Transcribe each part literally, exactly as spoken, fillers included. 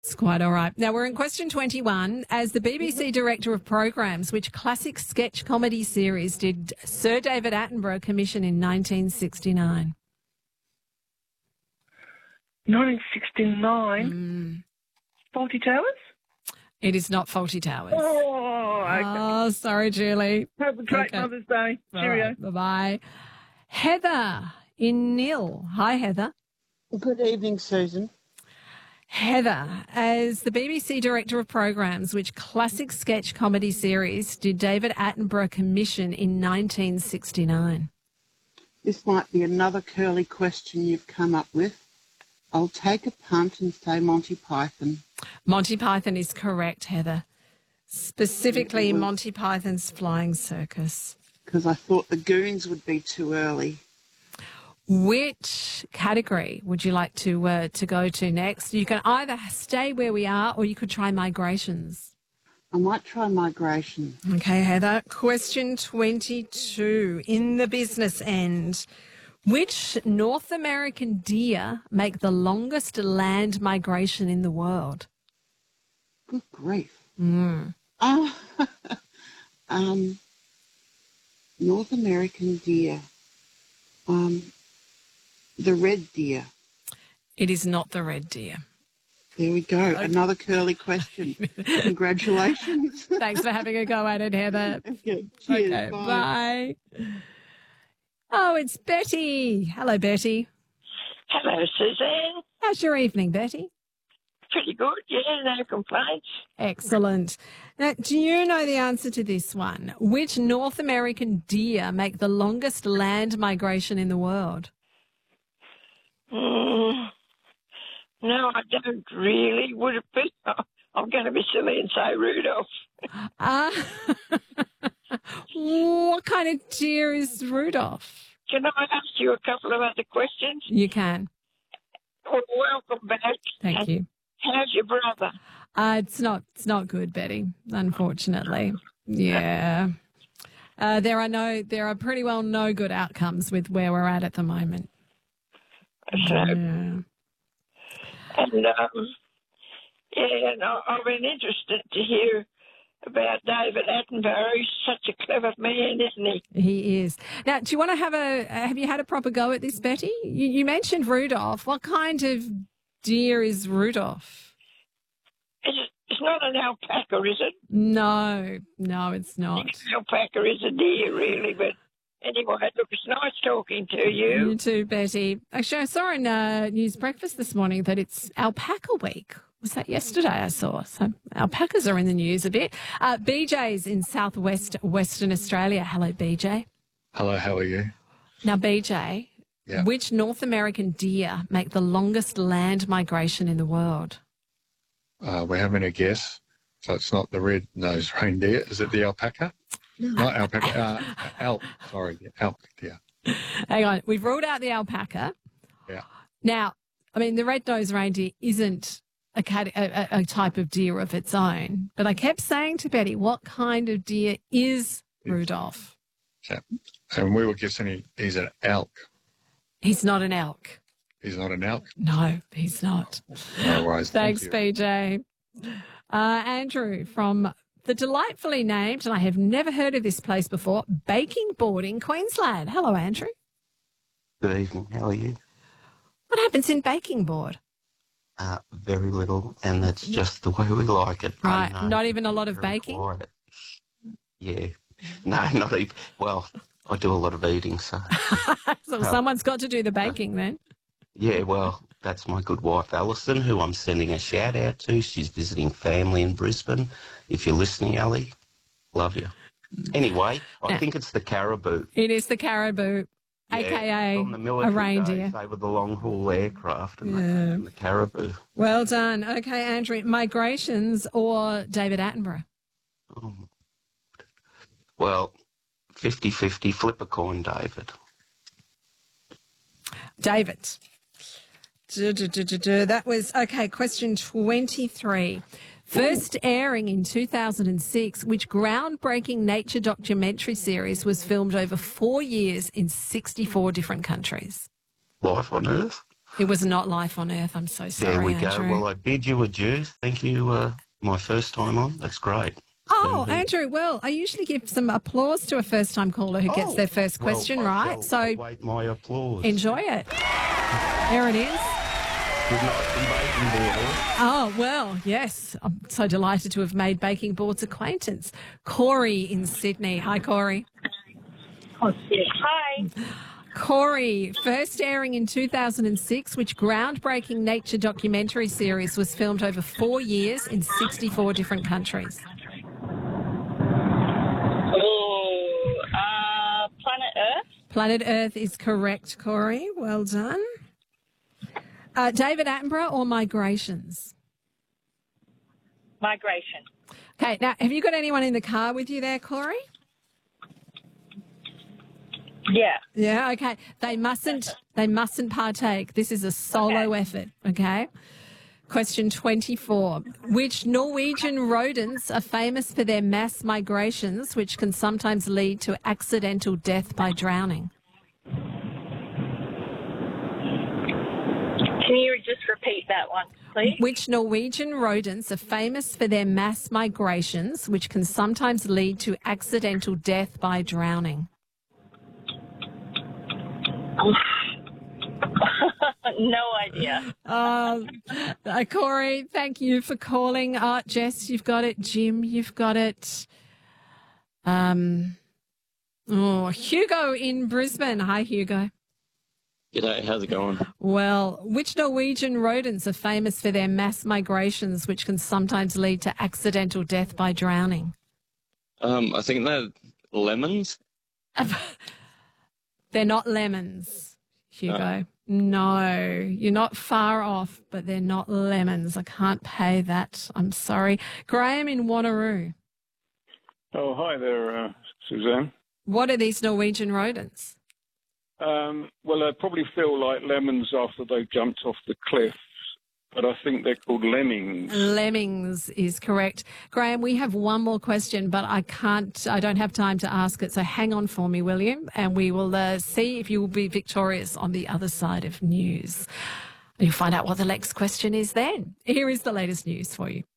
It's quite all right. Now, we're in question twenty-one. As the B B C Director of Programs, which classic sketch comedy series did Sir David Attenborough commission in nineteen sixty-nine? nineteen sixty-nine. Mm. Fawlty Towers? It is not Fawlty Towers. Oh, okay. Oh, sorry, Julie. Have a great Okay. Mother's Day. All Cheerio. right, bye-bye. Heather in Nil. Hi, Heather. Good evening, Susan. Heather, as the B B C Director of Programs, which classic sketch comedy series did David Attenborough commission in nineteen sixty-nine? This might be another curly question you've come up with. I'll take a punt and say Monty Python. Monty Python is correct, Heather. Specifically, Monty Python's Flying Circus. Because I thought the Goons would be too early. Which category would you like to uh, to go to next? You can either stay where we are or you could try migrations. I might try migration. Okay, Heather. Question twenty-two. In the business end, which North American deer make the longest land migration in the world? Good grief. Mm. Ah, um, North American deer. Um, the red deer. It is not the red deer. There we go. Another curly question. Congratulations. Thanks for having a go at it, Heather. Okay, cheers. Okay, bye. bye. Oh, it's Betty. Hello, Betty. Hello, Suzanne. How's your evening, Betty? Pretty good, yeah, no complaints. Excellent. Now, do you know the answer to this one? Which North American deer make the longest land migration in the world? Mm, no, I don't really. Would it be? I'm going to be silly and say Rudolph. Uh, what kind of deer is Rudolph? Can I ask you a couple of other questions? You can. Well, welcome back. Thank And you. How's your brother? Uh, it's not. It's not good, Betty. Unfortunately, yeah. Uh, there are no. There are pretty well no good outcomes with where we're at at the moment. So, Yeah. and um, yeah, and I- I've been interested to hear about David Attenborough. He's such a clever man, isn't he? He is. Now, do you want to have a? Have you had a proper go at this, Betty? You, you mentioned Rudolph. What kind of deer is Rudolph? It's, it's not an alpaca, is it? No, no, it's not. Alpaca is a deer, really, but anyway, look, it's nice talking to you. You too, Betty. Actually, I saw in uh, News Breakfast this morning that it's Alpaca Week. Was that yesterday I saw? So alpacas are in the news a bit. Uh, B J's in southwest Western Australia. Hello, B J. Hello, how are you? Now, B J, Yeah. which North American deer make the longest land migration in the world? Uh, we're having a guess. So it's not the red-nosed reindeer. Is it the alpaca? Not alpaca. Uh, elk. Sorry, the elk deer. Hang on. We've ruled out the alpaca. Yeah. Now, I mean, the red-nosed reindeer isn't a, cat, a, a type of deer of its own. But I kept saying to Betty, what kind of deer is Rudolph? Yeah. And we were guessing he, he's an elk. He's not an elk. He's not an elk. No, he's not. No worries. Thanks, Thank you. B J. Uh, Andrew from the delightfully named, and I have never heard of this place before, Baking Board in Queensland. Hello, Andrew. Good evening. How are you? What happens in Baking Board? Uh, very little, and that's just the way we like it. Right, I know. not even a lot of Very baking? quiet. Yeah. No, not even. Well, I do a lot of eating, so. So someone's got to do the baking then. Yeah, well, that's my good wife, Alison, who I'm sending a shout out to. She's visiting family in Brisbane. If you're listening, Ali, love you. Anyway, I Yeah. think it's the caribou. It is the caribou, Yeah, a k a on the a military reindeer. days, they were the long haul aircraft and, Yeah. the, and the caribou. Well done. Okay, Andrew, migrations or David Attenborough? Oh. Well, fifty-fifty, flip a coin, David. David. Du- du- du- du- du. That was, okay, question twenty-three. First airing in two thousand six, which groundbreaking nature documentary series was filmed over four years in sixty-four different countries? Life on Earth? It was not Life on Earth. I'm so sorry, There we Andrew. go. Well, I bid you adieu. Thank you. Uh, my first time on. That's great. Oh, Mhm. Andrew, well, I usually give some applause to a first-time caller who gets Oh, their first well, question I right. shall So await my applause. enjoy it. There it is. Good night from Baking Board. Oh, well, yes. I'm so delighted to have made Baking Board's acquaintance. Corey in Sydney. Hi, Corey. Hi. Corey, first airing in two thousand six, which groundbreaking nature documentary series was filmed over four years in sixty-four different countries? Oh, uh, Planet Earth. Planet Earth is correct, Corey. Well done. Uh, David Attenborough or Migrations? Migration. Okay, now, have you got anyone in the car with you there, Corey? Yeah. Yeah, okay. They mustn't they mustn't partake. This is a solo effort, okay? Question twenty-four. Which Norwegian rodents are famous for their mass migrations, which can sometimes lead to accidental death by drowning? Can you just repeat that one, please? Which Norwegian rodents are famous for their mass migrations, which can sometimes lead to accidental death by drowning? No idea. Um, uh, Corey, thank you for calling. Uh, Jess, you've got it. Jim, you've got it. Um, oh, Hugo in Brisbane. Hi, Hugo. G'day, how's it going? Well, which Norwegian rodents are famous for their mass migrations, which can sometimes lead to accidental death by drowning? Um, I think they're lemons. They're not lemons, Hugo. No, you're not far off, but they're not lemons. I can't pay that. I'm sorry. Graham in Wanneroo. Oh, hi there, uh, Suzanne. What are these Norwegian rodents? Um, well, they probably feel like lemons after they've jumped off the cliff, but I think they're called lemmings. Lemmings is correct. Graham, we have one more question, but I can't, I don't have time to ask it. So hang on for me, will you? And we will uh, see if you will be victorious on the other side of news. You'll find out what the next question is then. Here is the latest news for you.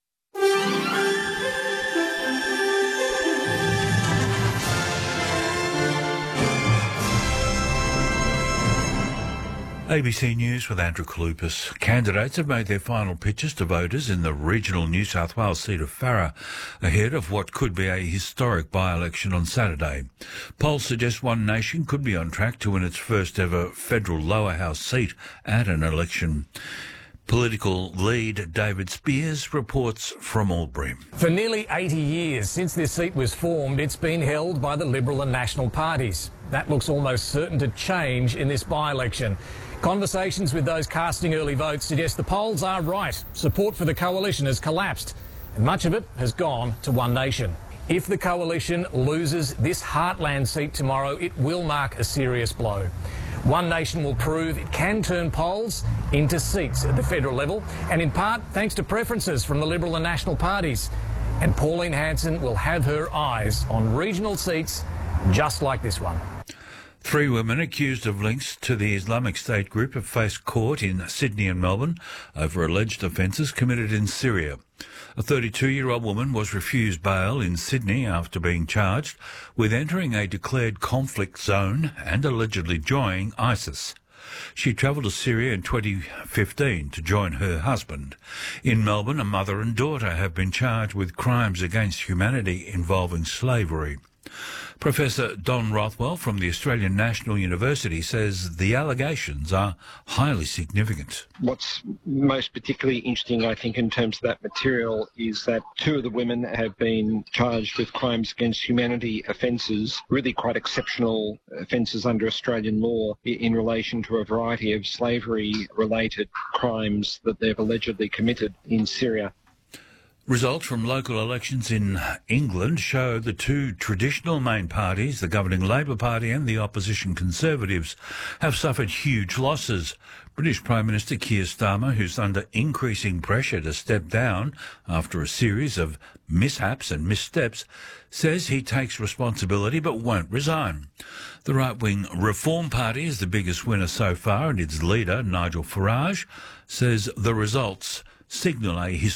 A B C News with Andrew Kalupas. Candidates have made their final pitches to voters in the regional New South Wales seat of Farrer, ahead of what could be a historic by-election on Saturday. Polls suggest One Nation could be on track to win its first ever federal lower house seat at an election. Political lead David Spears reports from Albury. For nearly eighty years since this seat was formed, it's been held by the Liberal and National parties. That looks almost certain to change in this by-election. Conversations with those casting early votes suggest the polls are right. Support for the coalition has collapsed, and much of it has gone to One Nation. If the coalition loses this heartland seat tomorrow, it will mark a serious blow. One Nation will prove it can turn polls into seats at the federal level, and in part thanks to preferences from the Liberal and National parties. And Pauline Hanson will have her eyes on regional seats just like this one. Three women accused of links to the Islamic State group have faced court in Sydney and Melbourne over alleged offences committed in Syria. A thirty-two-year-old woman was refused bail in Sydney after being charged with entering a declared conflict zone and allegedly joining ISIS. She travelled to Syria in twenty fifteen to join her husband. In Melbourne, a mother and daughter have been charged with crimes against humanity involving slavery. Professor Don Rothwell from the Australian National University says the allegations are highly significant. What's most particularly interesting, I think, in terms of that material is that two of the women have been charged with crimes against humanity offences, really quite exceptional offences under Australian law in relation to a variety of slavery-related crimes that they've allegedly committed in Syria. Results from local elections in England show the two traditional main parties, the governing Labor Party and the opposition Conservatives, have suffered huge losses. British Prime Minister Keir Starmer, who's under increasing pressure to step down after a series of mishaps and missteps, says he takes responsibility but won't resign. The right-wing Reform Party is the biggest winner so far, and its leader, Nigel Farage, says the results signal a historic